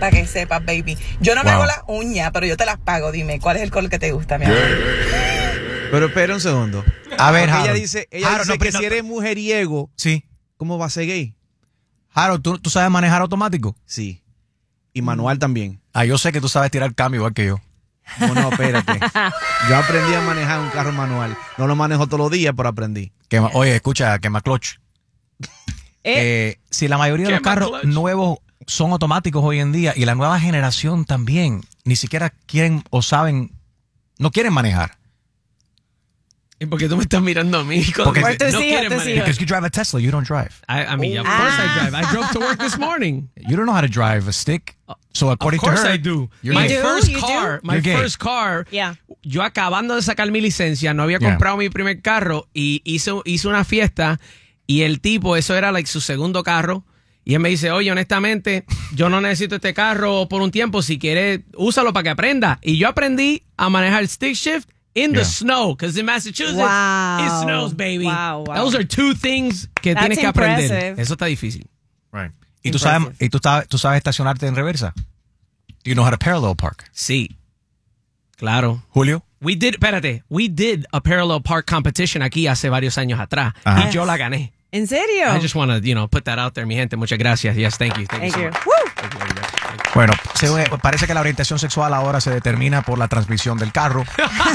Para que sepas, baby. Yo no me hago las uñas, pero yo te las pago. Dime, ¿cuál es el color que te gusta, mi amor? Pero espera un segundo. A ver, ella Harold. dice Harold, que si eres mujeriego, sí. ¿cómo va a ser gay? Harold, ¿tú sabes manejar automático? Sí. Y manual también. Yo sé que tú sabes tirar cambio igual que yo. No, espérate. Yo aprendí a manejar un carro manual. No lo manejo todos los días, pero aprendí. Oye, escucha, quema clutch. Si la mayoría de los carros nuevos son automáticos hoy en día y la nueva generación también ni siquiera quieren o saben, no quieren manejar. ¿Y por qué tú me estás mirando a mí? Porque no quieren manejar. Because you drive a Tesla, you don't drive. I mean, of course I drive. I drove to work this morning. You don't know how to drive a stick. So according Of course to her, I do. you're My gay. first car, Yeah. yo acabando de sacar mi licencia, no había comprado mi primer carro y hice una fiesta y el tipo, eso era like su segundo carro. Y él me dice, oye, honestamente, yo no necesito este carro por un tiempo. Si quieres, úsalo para que aprenda. Y yo aprendí a manejar stick shift in the snow. Because in Massachusetts, it snows, baby. Wow. Those are two things que That's tienes que aprender. impressive. Eso está difícil. Right. ¿Y tú sabes estacionarte en reversa? Do you know how to parallel park? Sí. Claro. Julio? We did a parallel park competition aquí hace varios años atrás. Ajá. Y yo la gané. ¿En serio? I just want to, put that out there, mi gente. Muchas gracias. Yes, thank you. Thank so you. much. Woo. Thank you very much. Thank you. Bueno, parece que la orientación sexual ahora se determina por la transmisión del carro.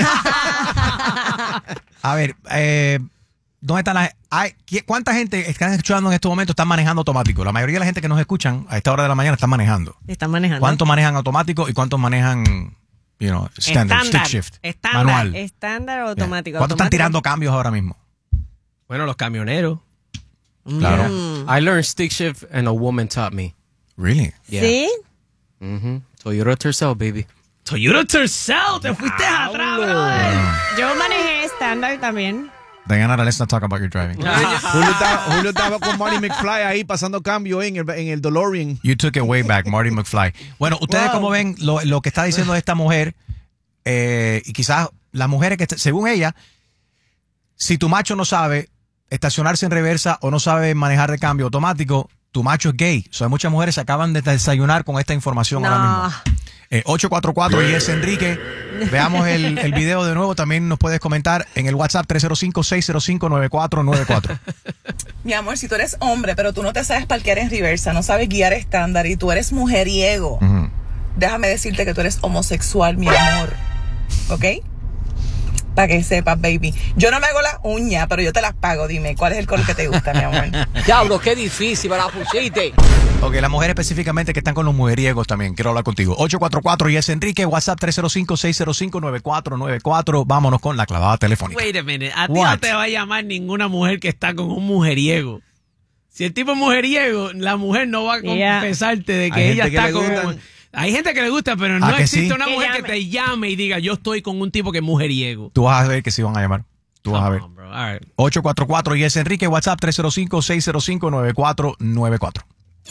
A ver, ¿dónde están las... ¿Cuánta gente están escuchando en este momento están manejando automático? La mayoría de la gente que nos escuchan a esta hora de la mañana están manejando. Están manejando. ¿Cuántos manejan automático y cuántos manejan, standard, stick shift, manual? Estándar o automático. ¿Cuántos están tirando cambios ahora mismo? Bueno, los camioneros. Claro. I learned stick shift and a woman taught me. Really? Yeah. ¿Sí? Toyota Tercel, baby. Toyota Tercel, te fuiste atrás, brother. Yo manejé estándar también. Diana, let's not talk about your driving. Julio estaba con Marty McFly ahí pasando cambio en el DeLorean. You took it way back, Marty McFly. Bueno, ustedes como ven lo que está diciendo esta mujer, y quizás las mujeres que, según ella, si tu macho no sabe estacionarse en reversa o no sabe manejar de cambio automático, tu macho es gay. Hay muchas mujeres que acaban de desayunar con esta información ahora mismo. 844 y es Enrique. Veamos el video de nuevo. También nos puedes comentar en el WhatsApp 305-605-9494. Mi amor, si tú eres hombre, pero tú no te sabes parquear en reversa, no sabes guiar estándar y tú eres mujeriego, déjame decirte que tú eres homosexual, mi amor. ¿Ok? Para que sepas, baby. Yo no me hago las uñas, pero yo te las pago. Dime, ¿cuál es el color que te gusta, mi amor? Diablo, qué difícil, me la pusiste. Ok, las mujeres específicamente que están con los mujeriegos también. Quiero hablar contigo. 844 y es Enrique. WhatsApp 305-605-9494. Vámonos con la clavada telefónica. Wait a minute. A ti no te va a llamar ninguna mujer que está con un mujeriego. Si el tipo es mujeriego, la mujer no va a confesarte de que ella está con... Hay gente que le gusta, pero no existe una mujer que te llame y diga, yo estoy con un tipo que es mujeriego. Tú vas a ver que sí van a llamar. Tú vas a ver. Bro. All right. 844 y es Enrique. WhatsApp 305-605-9494.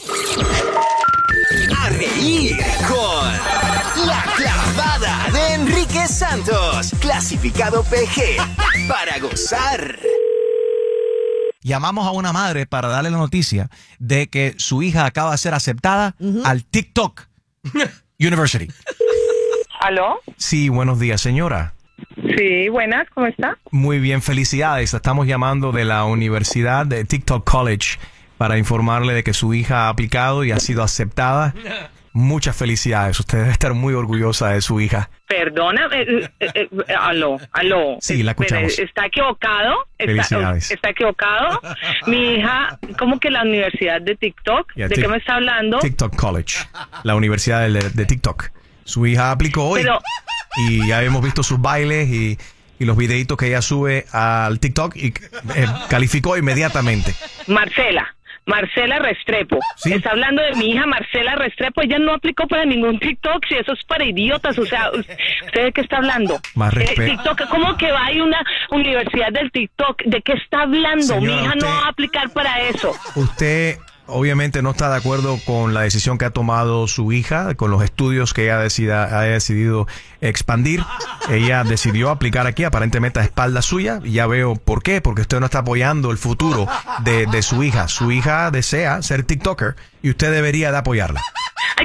A reír con La Clavada de Enrique Santos. Clasificado PG. Para gozar. Llamamos a una madre para darle la noticia de que su hija acaba de ser aceptada al TikTok University. ¿Aló? Sí, buenos días, señora. Sí, buenas, ¿cómo está? Muy bien, felicidades. Estamos llamando de la Universidad de TikTok College para informarle de que su hija ha aplicado y ha sido aceptada. Muchas felicidades. Usted debe estar muy orgullosa de su hija. Perdona, aló. Sí, la escuchamos. ¿Está equivocado? Felicidades. ¿Está equivocado? Mi hija, ¿cómo que la universidad de TikTok? Yeah, ¿De qué me está hablando? TikTok College, la universidad de TikTok. Su hija aplicó hoy y ya hemos visto sus bailes y los videitos que ella sube al TikTok y calificó inmediatamente. Marcela Restrepo. ¿Sí? Está hablando de mi hija Marcela Restrepo. Ella no aplicó para ningún TikTok. Si eso es para idiotas. O sea, ¿usted de qué está hablando? Más respeto. TikTok, ¿cómo que va a ir una universidad del TikTok? ¿De qué está hablando? Señora, mi hija no va a aplicar para eso. Usted obviamente no está de acuerdo con la decisión que ha tomado su hija, con los estudios que ella ha decidido expandir. Ella decidió aplicar aquí, aparentemente a espalda suya, y ya veo por qué, porque usted no está apoyando el futuro de su hija. Su hija desea ser TikToker y usted debería de apoyarla.